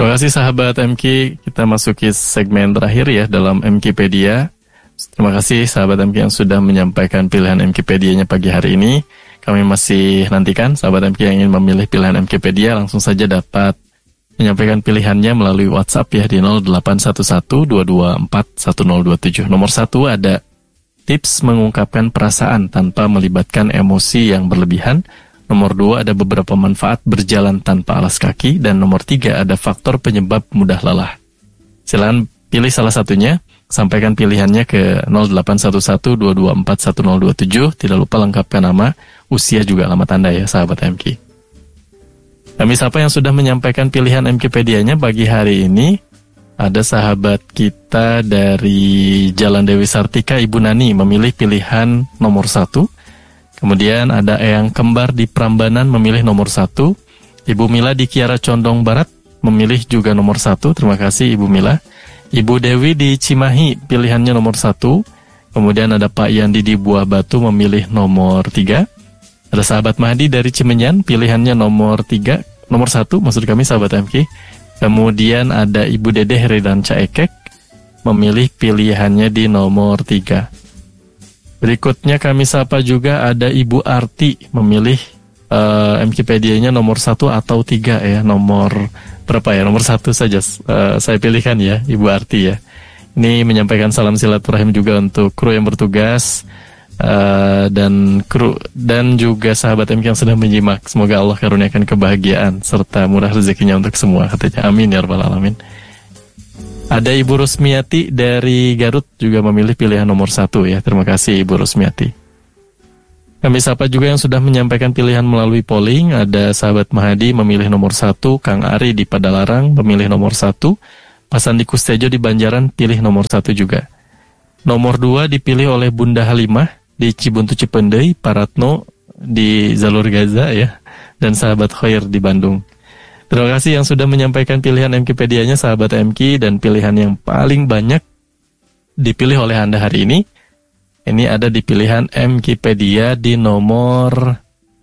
Terima kasih sahabat MK. Kita masuki segmen terakhir ya dalam MKpedia. Terima kasih sahabat MK yang sudah menyampaikan pilihan MKpedia-nya pagi hari ini. Kami masih nantikan sahabat MK yang ingin memilih pilihan MKpedia langsung saja dapat menyampaikan pilihannya melalui WhatsApp ya di 0811-224-1027. Nomor 1 ada tips mengungkapkan perasaan tanpa melibatkan emosi yang berlebihan. Nomor 2 ada beberapa manfaat berjalan tanpa alas kaki. Dan nomor 3 ada faktor penyebab mudah lelah. Silakan pilih salah satunya. Sampaikan pilihannya ke 0811-224-1027. Tidak lupa lengkapkan nama, usia juga alamat Anda ya sahabat MK. Kami sapa yang sudah menyampaikan pilihan MKpedia-nya pagi hari ini. Ada sahabat kita dari Jalan Dewi Sartika, Ibu Nani, memilih pilihan nomor 1. Kemudian ada Eyang Kembar di Prambanan memilih nomor 1. Ibu Mila di Kiara Condong Barat memilih juga nomor 1. Terima kasih Ibu Mila. Ibu Dewi di Cimahi pilihannya nomor 1. Kemudian ada Pak Yandi di Buah Batu memilih nomor 3. Ada sahabat Mahdi dari Cimenyan pilihannya nomor 3. Nomor 1 maksud kami sahabat MK. Kemudian ada Ibu Dedeh Redan Caekek memilih pilihannya di nomor 3. Berikutnya kami sapa juga ada Ibu Arti memilih MKpedia-nya nomor 1 atau 3 ya. Nomor berapa ya? Nomor 1 saja saya pilihkan ya Ibu Arti ya. Ini menyampaikan salam silaturahim juga untuk kru yang bertugas dan kru dan juga sahabat MK yang sedang menyimak. Semoga Allah karuniakan kebahagiaan serta murah rezekinya untuk semua katanya. Amin ya rabbal alamin. Ada Ibu Rusmiati dari Garut juga memilih pilihan nomor 1 ya. Terima kasih Ibu Rusmiati. Kami sapa juga yang sudah menyampaikan pilihan melalui polling. Ada sahabat Mahadi memilih nomor 1, Kang Ari di Padalarang memilih nomor 1, Pasandi Kustejo di Banjaran pilih nomor 1 juga. Nomor 2 dipilih oleh Bunda Halimah di Cibuntu Cipendei, Paratno di Zalur Gaza ya, dan sahabat Khair di Bandung. Terima kasih yang sudah menyampaikan pilihan MKpedia-nya sahabat MK, dan pilihan yang paling banyak dipilih oleh Anda hari ini ada di pilihan MKpedia di nomor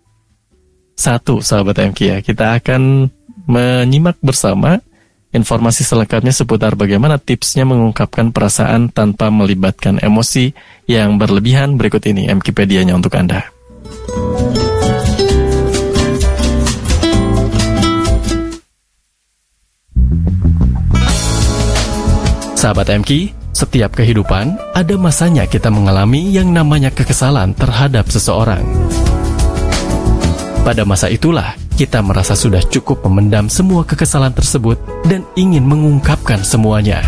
1 sahabat MK ya. Kita akan menyimak bersama informasi selengkapnya seputar bagaimana tipsnya mengungkapkan perasaan tanpa melibatkan emosi yang berlebihan. Berikut ini MKpedia-nya untuk Anda. Sahabat MK, setiap kehidupan ada masanya kita mengalami yang namanya kekesalan terhadap seseorang. Pada masa itulah kita merasa sudah cukup memendam semua kekesalan tersebut dan ingin mengungkapkan semuanya.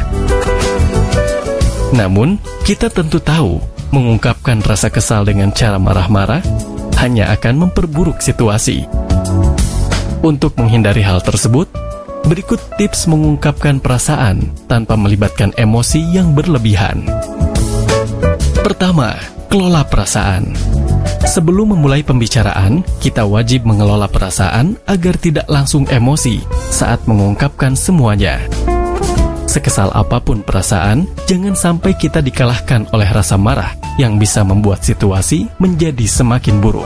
Namun, kita tentu tahu mengungkapkan rasa kesal dengan cara marah-marah hanya akan memperburuk situasi. Untuk menghindari hal tersebut, berikut tips mengungkapkan perasaan tanpa melibatkan emosi yang berlebihan. Pertama, kelola perasaan. Sebelum memulai pembicaraan, kita wajib mengelola perasaan agar tidak langsung emosi saat mengungkapkan semuanya. Sekesal apapun perasaan, jangan sampai kita dikalahkan oleh rasa marah yang bisa membuat situasi menjadi semakin buruk.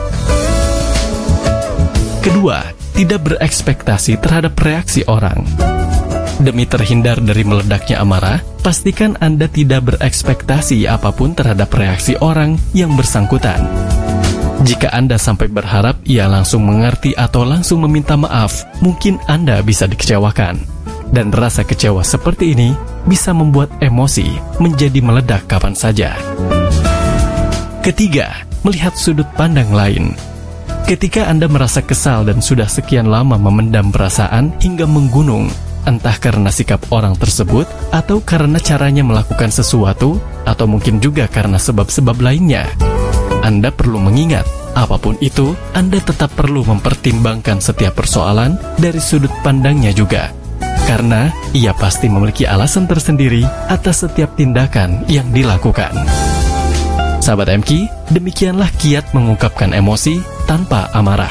Kedua, tidak berekspektasi terhadap reaksi orang. Demi terhindar dari meledaknya amarah, pastikan Anda tidak berekspektasi apapun terhadap reaksi orang yang bersangkutan. Jika Anda sampai berharap ia langsung mengerti atau langsung meminta maaf, mungkin Anda bisa dikecewakan. Dan rasa kecewa seperti ini bisa membuat emosi menjadi meledak kapan saja. Ketiga, melihat sudut pandang lain. Ketika Anda merasa kesal dan sudah sekian lama memendam perasaan hingga menggunung, entah karena sikap orang tersebut, atau karena caranya melakukan sesuatu, atau mungkin juga karena sebab-sebab lainnya, Anda perlu mengingat, apapun itu, Anda tetap perlu mempertimbangkan setiap persoalan dari sudut pandangnya juga. Karena ia pasti memiliki alasan tersendiri atas setiap tindakan yang dilakukan. Sahabat MK, demikianlah kiat mengungkapkan emosi tanpa amarah.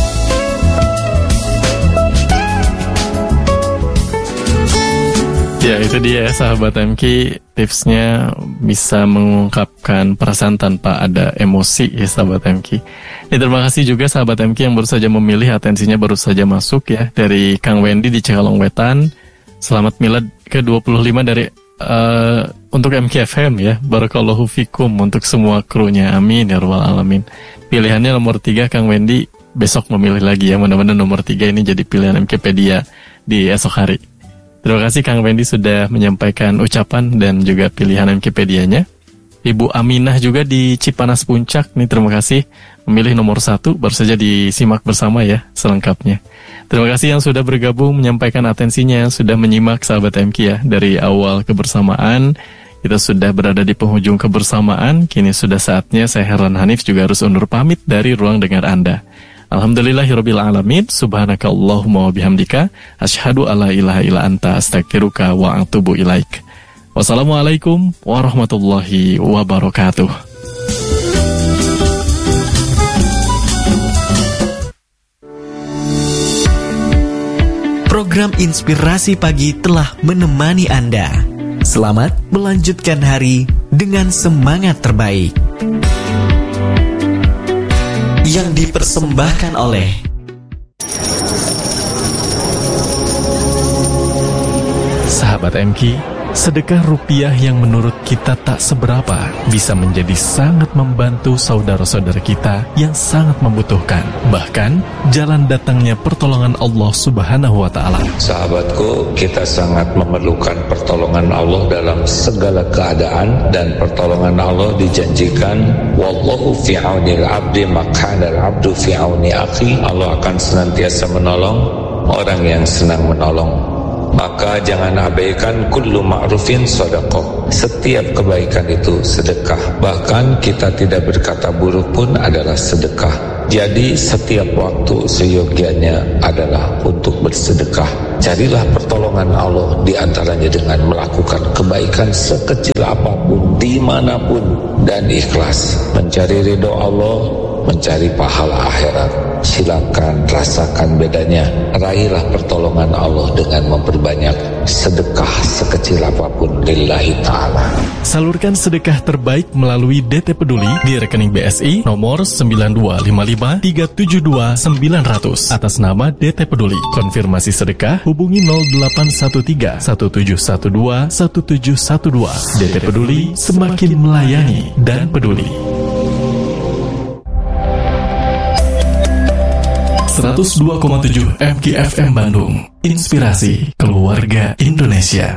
Ya, itu dia sahabat MK, tipsnya bisa mengungkapkan perasaan tanpa ada emosi ya sahabat MK. Ya, terima kasih juga sahabat MK yang baru saja memilih, atensinya baru saja masuk ya, dari Kang Wendy di Cikalong Wetan. Selamat milad ke-25 dari untuk MKFM ya. Barakallahu fikum untuk semua krunya. Amin ya rabbal alamin. Pilihannya nomor 3 Kang Wendy besok memilih lagi ya. Mudah-mudahan nomor 3 ini jadi pilihan MKpedia di esok hari. Terima kasih Kang Wendy sudah menyampaikan ucapan dan juga pilihan MKpedianya. Ibu Aminah juga di Cipanas Puncak nih, terima kasih memilih nomor 1. Baru saja disimak bersama ya selengkapnya. Terima kasih yang sudah bergabung menyampaikan atensinya, sudah menyimak sahabat MK ya. Dari awal kebersamaan, kita sudah berada di penghujung kebersamaan. Kini sudah saatnya saya Herlan Hanif juga harus undur pamit dari ruang dengar Anda. Alhamdulillahirabbil alamin, subhanakallahumma wa bihamdika, asyhadu alla ilaha illa anta, astaghfiruka wa atubu ilaik. Wassalamualaikum warahmatullahi wabarakatuh. Program Inspirasi Pagi telah menemani Anda. Selamat melanjutkan hari dengan semangat terbaik. Yang dipersembahkan oleh sahabat MK, sedekah rupiah yang menurut kita tak seberapa bisa menjadi sangat membantu saudara-saudara kita yang sangat membutuhkan. Bahkan, jalan datangnya pertolongan Allah Subhanahu wa Ta'ala. Sahabatku, kita sangat memerlukan pertolongan Allah dalam segala keadaan, dan pertolongan Allah dijanjikan, wallahu fi aunil abdi makana al-abdu fi auni akhi. Allah akan senantiasa menolong orang yang senang menolong. Maka jangan abaikan kullu ma'rufin sedekah. Setiap kebaikan itu sedekah. Bahkan kita tidak berkata buruk pun adalah sedekah. Jadi setiap waktu seyogianya adalah untuk bersedekah. Carilah pertolongan Allah di antaranya dengan melakukan kebaikan sekecil apapun, dimanapun, dan ikhlas. Mencari ridho Allah, mencari pahala akhirat. Silakan rasakan bedanya. Raihlah pertolongan Allah dengan memperbanyak sedekah sekecil apapun lillahi ta'ala. Salurkan sedekah terbaik melalui DT Peduli di rekening BSI nomor 9255372900 atas nama DT Peduli. Konfirmasi sedekah hubungi 0813 1712 1712. DT Peduli, semakin melayani dan peduli. 102,7 MKFM Bandung. Inspirasi keluarga Indonesia.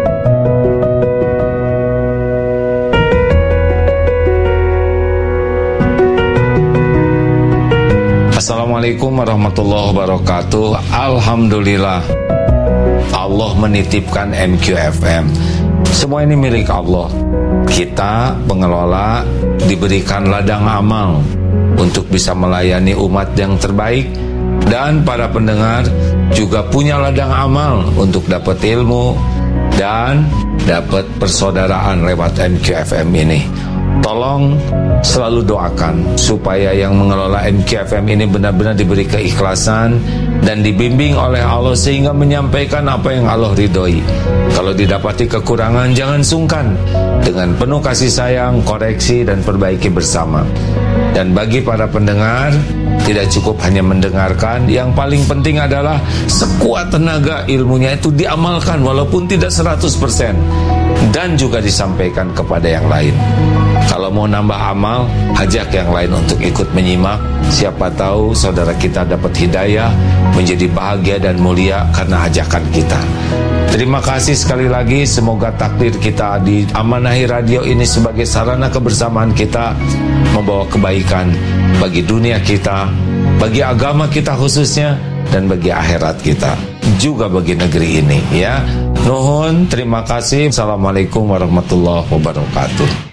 Assalamualaikum warahmatullahi wabarakatuh. Alhamdulillah, Allah menitipkan MKFM. Semua ini milik Allah. Kita pengelola diberikan ladang amal untuk bisa melayani umat yang terbaik, dan para pendengar juga punya ladang amal untuk dapat ilmu dan dapat persaudaraan lewat MKFM ini. Tolong selalu doakan supaya yang mengelola MKFM ini benar-benar diberi keikhlasan dan dibimbing oleh Allah sehingga menyampaikan apa yang Allah ridhoi. Kalau didapati kekurangan, jangan sungkan. Dengan penuh kasih sayang, koreksi dan perbaiki bersama. Dan bagi para pendengar, tidak cukup hanya mendengarkan, yang paling penting adalah sekuat tenaga ilmunya itu diamalkan walaupun tidak 100%, dan juga disampaikan kepada yang lain. Kalau mau nambah amal, ajak yang lain untuk ikut menyimak. Siapa tahu saudara kita dapat hidayah, menjadi bahagia dan mulia karena ajakan kita. Terima kasih sekali lagi. Semoga takdir kita di Amanahi Radio ini sebagai sarana kebersamaan kita membawa kebaikan bagi dunia kita, bagi agama kita khususnya, dan bagi akhirat kita, juga bagi negeri ini ya. Nuhun, terima kasih. Assalamualaikum warahmatullahi wabarakatuh.